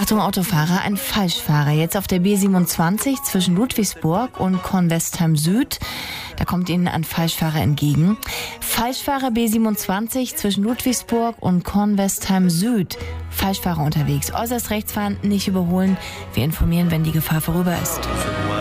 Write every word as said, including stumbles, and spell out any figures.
Achtung Autofahrer, ein Falschfahrer. Jetzt auf der B siebenundzwanzig zwischen Ludwigsburg und Kornwestheim Süd. Da kommt Ihnen ein Falschfahrer entgegen. Falschfahrer B siebenundzwanzig zwischen Ludwigsburg und Kornwestheim Süd. Falschfahrer unterwegs. Äußerst rechts fahren, nicht überholen. Wir informieren, wenn die Gefahr vorüber ist.